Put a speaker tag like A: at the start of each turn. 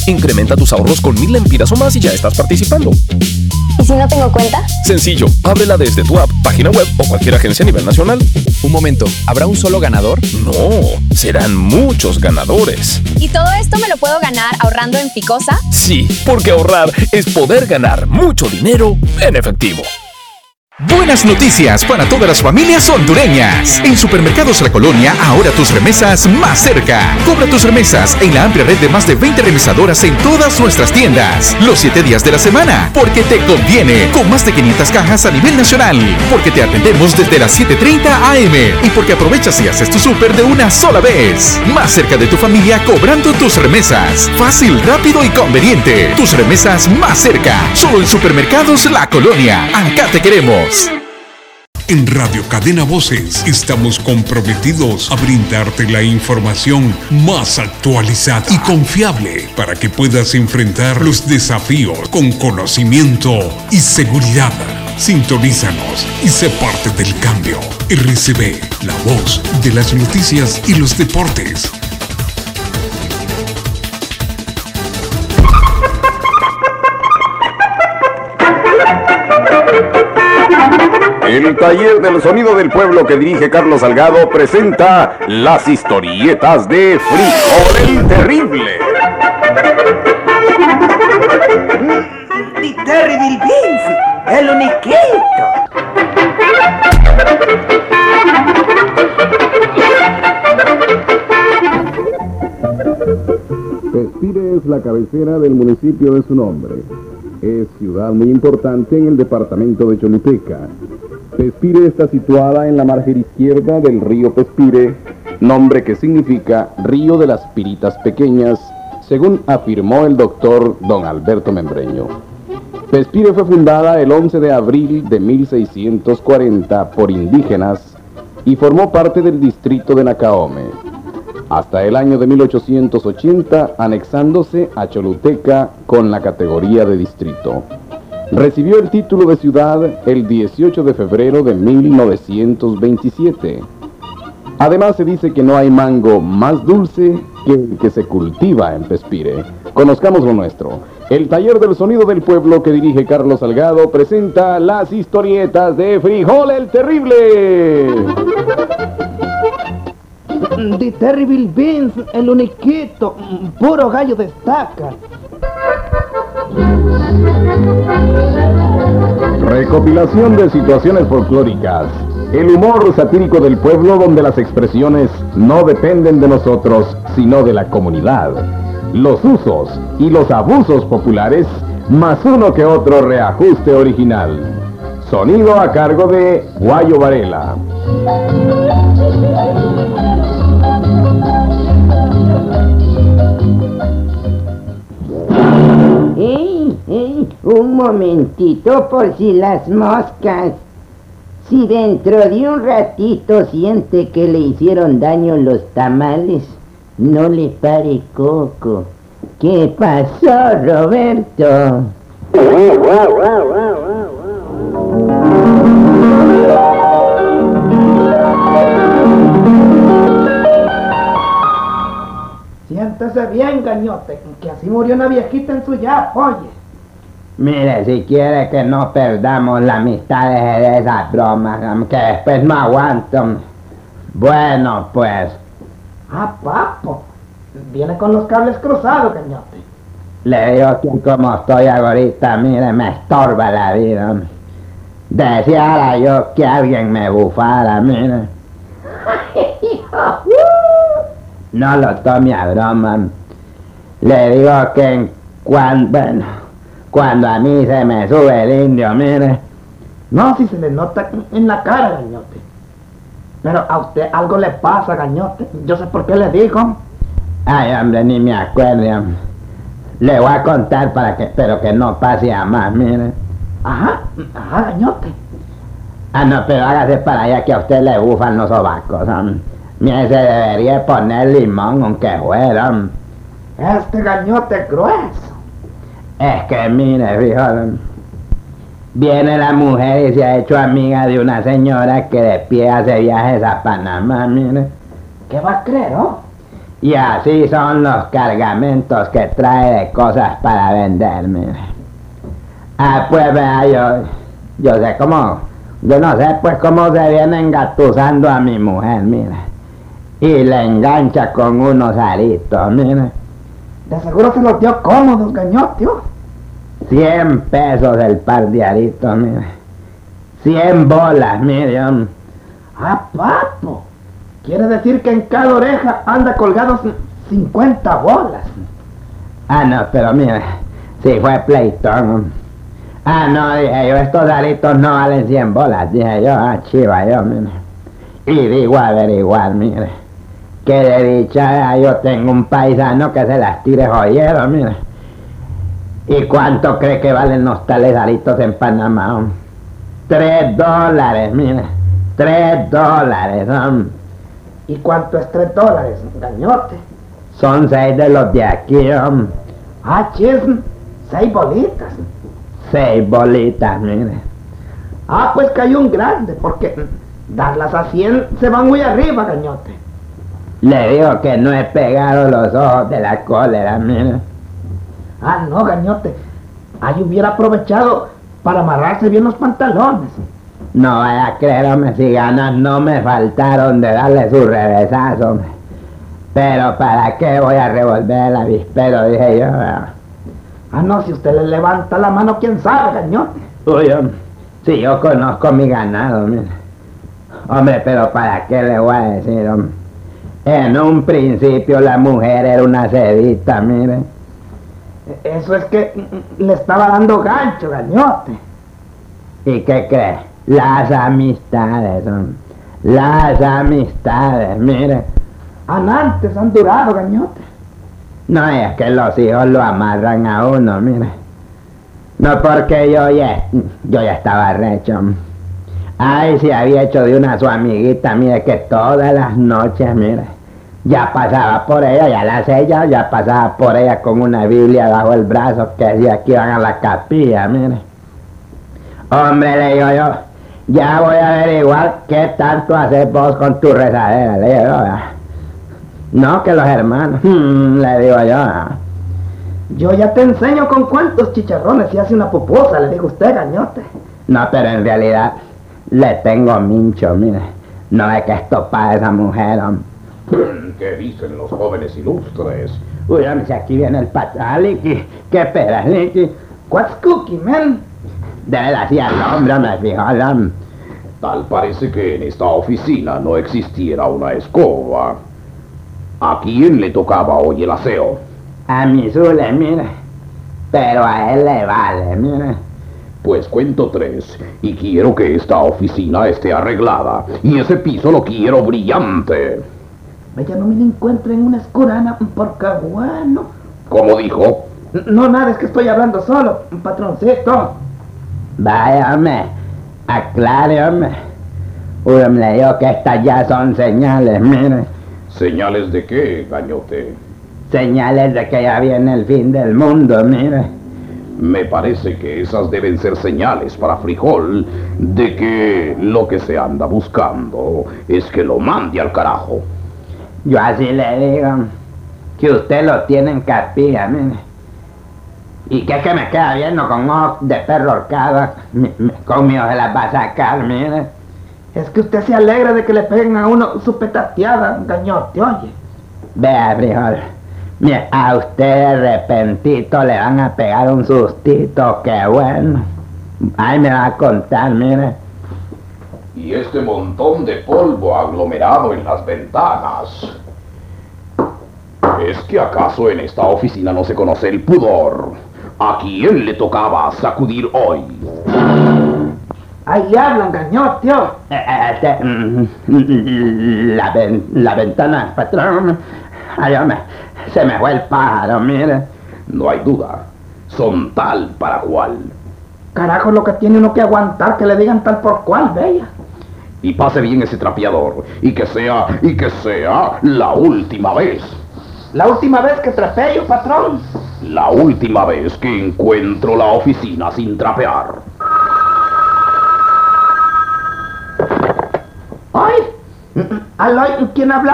A: Incrementa tus ahorros con 1000 lempiras o más y ya estás participando.
B: ¿Y si no tengo cuenta?
A: Sencillo, ábrela desde tu app, página web o cualquier agencia a nivel nacional.
C: Un momento, ¿habrá un solo ganador?
A: No, serán muchos ganadores.
B: ¿Y todo esto me lo puedo ganar ahorrando en Ficosa?
A: Sí, porque ahorrar es poder ganar mucho dinero en efectivo.
D: Buenas noticias para todas las familias hondureñas. En Supermercados La Colonia, ahora tus remesas más cerca. Cobra tus remesas en la amplia red de más de 20 remesadoras en todas nuestras tiendas. Los 7 días de la semana, porque te conviene. Con más de 500 cajas a nivel nacional. Porque te atendemos desde las 7:30 AM. Y porque aprovechas y haces tu súper de una sola vez. Más cerca de tu familia cobrando tus remesas. Fácil, rápido y conveniente. Tus remesas más cerca. Solo en Supermercados La Colonia. Acá te queremos.
E: En Radio Cadena Voces estamos comprometidos a brindarte la información más actualizada y confiable para que puedas enfrentar los desafíos con conocimiento y seguridad. Sintonízanos y sé parte del cambio. RCB, la voz de las noticias y los deportes.
F: El taller del sonido del pueblo que dirige Carlos Salgado presenta las historietas de Frijol el Terrible.
G: The Terrible Beans, el uniquito.
F: Pespire es la cabecera del municipio de su nombre. Es ciudad muy importante en el departamento de Choluteca. Pespire está situada en la margen izquierda del río Pespire, nombre que significa Río de las Piritas Pequeñas, según afirmó el doctor don Alberto Membreño. Pespire fue fundada el 11 de abril de 1640 por indígenas y formó parte del distrito de Nacaome, hasta el año de 1880 anexándose a Choluteca con la categoría de distrito. Recibió el título de ciudad el 18 de febrero de 1927. Además se dice que no hay mango más dulce que el que se cultiva en Pespire. Conozcamos lo nuestro. El taller del sonido del pueblo que dirige Carlos Salgado presenta las historietas de Frijol el Terrible.
G: The Terrible Beans, el uniquito, puro gallo destaca.
F: Recopilación de situaciones folclóricas. El humor satírico del pueblo donde las expresiones no dependen de nosotros, sino de la comunidad. Los usos y los abusos populares, más uno que otro reajuste original. Sonido a cargo de Guayo Varela.
H: Un momentito por si las moscas. Si dentro de un ratito siente que le hicieron daño los tamales, no le pare coco. ¿Qué pasó, Roberto?
G: Siéntese bien, gañote, que así murió una viejita en su yap, oye.
H: Mire, si quiere que no perdamos la amistad de esas bromas, que después no aguanto. Bueno, pues.
G: Ah, papo, viene con los cables cruzados, gañote.
H: Le digo que como estoy ahorita, mire, me estorba la vida. Deseara yo que alguien me bufara, mire. No lo tome a broma. Le digo que cuando a mí se me sube el indio, mire.
G: No, si se le nota en la cara, gañote. Pero a usted algo le pasa, gañote. Yo sé por qué le digo.
H: Ay, hombre, ni me acuerdo. Le voy a contar para que espero que no pase a más, mire.
G: Ajá, gañote.
H: Ah, no, pero hágase para allá que a usted le bufan los sobacos. Mire, se debería poner limón aunque fuera.
G: Este gañote es grueso.
H: Es que mire, frijol, viene la mujer y se ha hecho amiga de una señora que de pie hace viajes a Panamá, mire.
G: ¿Qué va a creer, oh?
H: Y así son los cargamentos que trae de cosas para vender, mire. Ah, pues vea, yo sé cómo, yo no sé pues cómo se viene engatusando a mi mujer, mire. Y le engancha con unos aritos, mire.
G: De seguro se los dio cómodos, gañote.
H: 100 pesos el par de aritos, mire. 100 bolas, mire.
G: Ah, papo. Quiere decir que en cada oreja anda colgados 50 bolas.
H: Ah, no, pero mire, si fue pleitón. Ah, no, dije yo, estos aritos no valen 100 bolas, dije yo, chiva yo, mire. Y digo averiguar, mire, que de dicha yo tengo un paisano que se las tire joyero, mire. ¿Y cuánto cree que valen los tales aritos en Panamá? $3, mire, $3,
G: ¿Y cuánto es $3, gañote?
H: Son 6 de los de aquí,
G: Ah, chis, 6 bolitas.
H: 6 bolitas, mire.
G: Ah, pues que hay un grande, porque darlas a 100 se van muy arriba, gañote.
H: Le digo que no he pegado los ojos de la cólera, mire.
G: Ah, no, gañote. Ahí hubiera aprovechado para amarrarse bien los pantalones.
H: No vaya a creer, hombre, si ganas no me faltaron de darle su revesazo, hombre. Pero ¿para qué voy a revolver el avispero? Dije yo.
G: Ah, no, si usted le levanta la mano, quién sabe, gañote.
H: Uy, hombre, si yo conozco mi ganado, mire. Hombre, pero ¿para qué le voy a decir, hombre? En un principio la mujer era una cedita, mire.
G: Eso es que le estaba dando gancho, gañote.
H: ¿Y qué cree? Las amistades, hombre. Las amistades, mire.
G: Antes han durado, gañote.
H: No, es que los hijos lo amarran a uno, mire. No, porque yo ya estaba recho. Ay, si había hecho de una su amiguita, mire, que todas las noches, mire, ya pasaba por ella, ya las ella, ya pasaba por ella con una Biblia bajo el brazo que decía que iban a la capilla, mire. Hombre, le digo yo, ya voy a averiguar qué tanto haces vos con tu rezadera, le digo yo. No, que los hermanos, le digo yo.
G: Yo ya te enseño con cuántos chicharrones se hace una pupusa, le digo usted, gañote.
H: No, pero en realidad le tengo mincho, mire. No es que esto para esa mujer, hombre.
I: ¿Qué dicen los jóvenes ilustres?
H: Uy, hombre, si aquí viene el pataliki. ¿Qué esperas, Licky?
G: What's cookie, man?
H: Debe así al hombre, me fijo, hombre.
I: Tal parece que en esta oficina no existiera una escoba. ¿A quién le tocaba hoy el aseo?
H: A mi Zule, mire. Pero a él le vale, mire.
I: Pues cuento 3 y quiero que esta oficina esté arreglada. Y ese piso lo quiero brillante.
G: Vaya, no me la encuentro en una escurana, porque bueno.
I: ¿Cómo dijo?
G: No, nada, es que estoy hablando solo, patroncito.
H: Vaya, hombre. Aclare, hombre. Uy, hombre, le digo que estas ya son señales, mire.
I: ¿Señales de qué, gañote?
H: Señales de que ya viene el fin del mundo, mire.
I: Me parece que esas deben ser señales para Frijol de que lo que se anda buscando es que lo mande al carajo.
H: Yo así le digo que usted lo tiene en capilla, mire. Y que es que me queda viendo con ojos de perro horcado, conmigo se las va a sacar, mire.
G: Es que usted se alegra de que le peguen a uno su petateada, gañote, oye.
H: Vea, Frijol, mire, a usted de repentito le van a pegar un sustito, qué bueno. Ahí me va a contar, mire.
I: Y este montón de polvo aglomerado en las ventanas. ¿Es que acaso en esta oficina no se conoce el pudor? ¿A quién le tocaba sacudir hoy?
G: Ahí hablan, gañote.
H: La ventana, patrón. Ay, hombre, se me fue el pájaro, mire.
I: No hay duda, son tal para cual.
G: Carajo, lo que tiene uno que aguantar, que le digan tal por cual, bella.
I: Y pase bien ese trapeador, y que sea la última vez.
G: ¿La última vez que trapeo, patrón?
I: La última vez que encuentro la oficina sin trapear.
G: ¡Ay! ¿Aló? ¿Quién habla?